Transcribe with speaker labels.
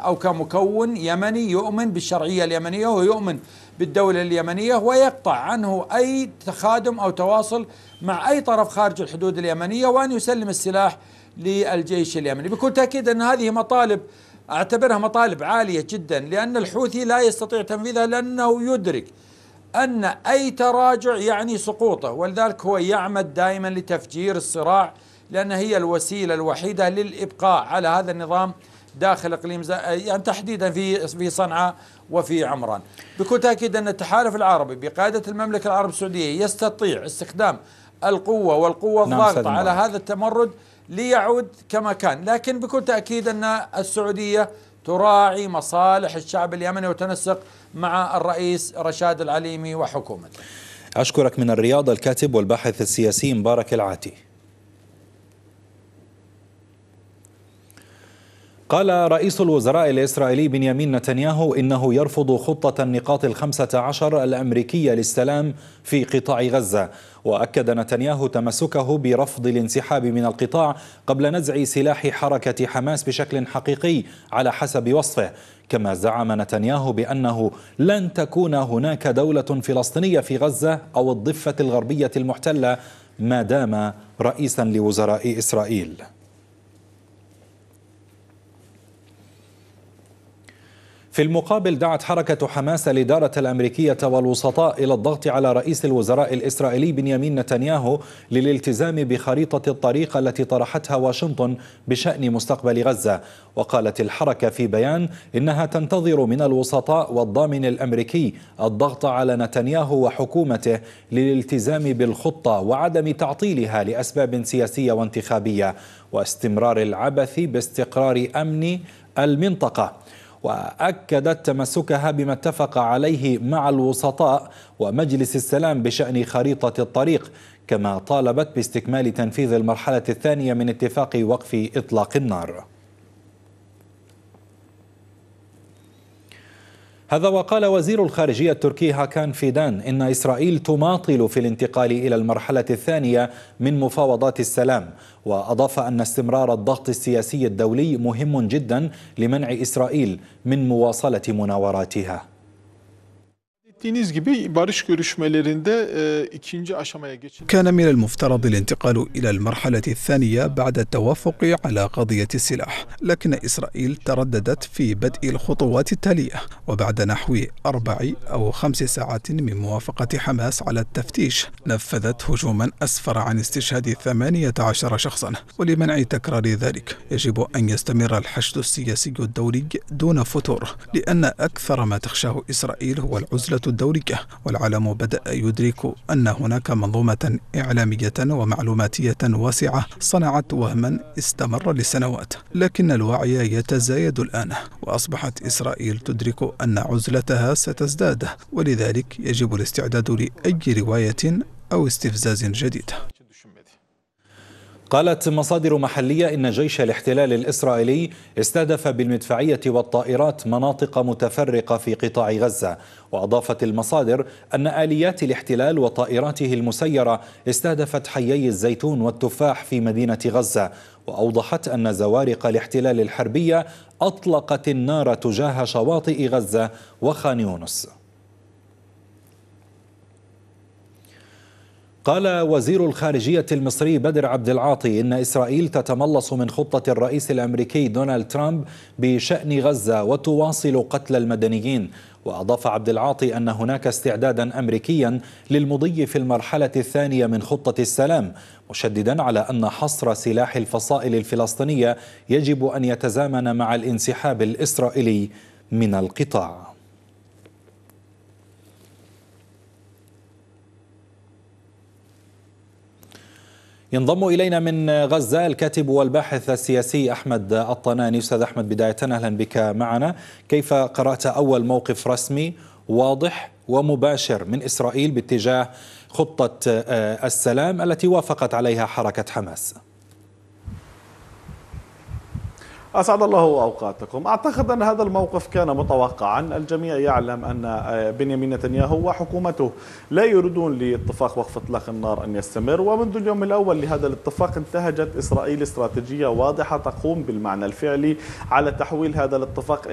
Speaker 1: أو كمكون يمني يؤمن بالشرعية اليمنية ويؤمن بالدولة اليمنية، ويقطع عنه أي تخادم أو تواصل مع أي طرف خارج الحدود اليمنية، وأن يسلم السلاح للجيش اليمني. بكل تأكيد أن هذه مطالب أعتبرها مطالب عالية جدا، لأن الحوثي لا يستطيع تنفيذها، لأنه يدرك أن أي تراجع يعني سقوطه، ولذلك هو يعمد دائما لتفجير الصراع، لأن هي الوسيلة الوحيدة للإبقاء على هذا النظام داخل إقليم يعني تحديدا في صنعاء وفي عمران. بكل تأكيد أن التحالف العربي بقيادة المملكة العربية السعودية يستطيع استخدام القوة والقوة الضاغطة على هذا التمرد ليعود كما كان، لكن بكل تأكيد أن السعودية تراعي مصالح الشعب اليمني وتنسق مع الرئيس رشاد العليمي وحكومته.
Speaker 2: أشكرك من الرياض الكاتب والباحث السياسي مبارك العاتي. قال رئيس الوزراء الإسرائيلي بنيامين نتنياهو إنه يرفض خطة النقاط 15 الأمريكية للسلام في قطاع غزة، وأكد نتنياهو تمسكه برفض الانسحاب من القطاع قبل نزع سلاح حركة حماس بشكل حقيقي على حسب وصفه. كما زعم نتنياهو بأنه لن تكون هناك دولة فلسطينية في غزة أو الضفة الغربية المحتلة ما دام رئيسا لوزراء إسرائيل. في المقابل دعت حركة حماس الإدارة الأمريكية والوسطاء إلى الضغط على رئيس الوزراء الإسرائيلي بنيامين نتنياهو للالتزام بخريطة الطريق التي طرحتها واشنطن بشأن مستقبل غزة. وقالت الحركة في بيان إنها تنتظر من الوسطاء والضامن الأمريكي الضغط على نتنياهو وحكومته للالتزام بالخطة وعدم تعطيلها لأسباب سياسية وانتخابية، واستمرار العبث باستقرار أمن المنطقة. وأكدت تمسكها بما اتفق عليه مع الوسطاء ومجلس السلام بشأن خريطة الطريق، كما طالبت باستكمال تنفيذ المرحلة الثانية من اتفاق وقف إطلاق النار. هذا وقال وزير الخارجية التركي هاكان فيدان إن إسرائيل تماطل في الانتقال إلى المرحلة الثانية من مفاوضات السلام، وأضاف أن استمرار الضغط السياسي الدولي مهم جدا لمنع إسرائيل من مواصلة مناوراتها.
Speaker 3: كان من المفترض الانتقال إلى المرحلة الثانية بعد التوافق على قضية السلاح، لكن إسرائيل ترددت في بدء الخطوات التالية، وبعد نحو 4 أو 5 ساعات من موافقة حماس على التفتيش نفذت هجوما أسفر عن استشهاد 18 شخصا. ولمنع تكرار ذلك يجب أن يستمر الحشد السياسي الدولي دون فتور، لأن أكثر ما تخشاه إسرائيل هو العزلة الدولية، والعالم بدأ يدرك أن هناك منظومة إعلامية ومعلوماتية واسعة صنعت وهما استمر لسنوات، لكن الوعي يتزايد الآن، وأصبحت إسرائيل تدرك أن عزلتها ستزداد، ولذلك يجب الاستعداد لأي رواية أو استفزاز جديد.
Speaker 2: قالت مصادر محلية إن جيش الاحتلال الإسرائيلي استهدف بالمدفعية والطائرات مناطق متفرقة في قطاع غزة. وأضافت المصادر أن آليات الاحتلال وطائراته المسيرة استهدفت حيي الزيتون والتفاح في مدينة غزة. وأوضحت أن زوارق الاحتلال الحربية أطلقت النار تجاه شواطئ غزة وخان يونس. قال وزير الخارجية المصري بدر عبد العاطي إن إسرائيل تتملص من خطة الرئيس الأمريكي دونالد ترامب بشأن غزة وتواصل قتل المدنيين. وأضاف عبد العاطي أن هناك استعدادا أمريكيا للمضي في المرحلة الثانية من خطة السلام، مشددا على أن حصر سلاح الفصائل الفلسطينية يجب أن يتزامن مع الانسحاب الإسرائيلي من القطاع. ينضم إلينا من غزة الكاتب والباحث السياسي أحمد الطناني. أستاذ أحمد، بداية أهلا بك معنا. كيف قرأت أول موقف رسمي واضح ومباشر من إسرائيل باتجاه خطة السلام التي وافقت عليها حركة حماس؟
Speaker 4: أسعد الله أوقاتكم. أعتقد أن هذا الموقف كان متوقعا. الجميع يعلم أن بنيامين نتنياهو وحكومته لا يريدون لاتفاق وقف إطلاق النار أن يستمر، ومنذ اليوم الأول لهذا الاتفاق انتهجت إسرائيل استراتيجية واضحة تقوم بالمعنى الفعلي على تحويل هذا الاتفاق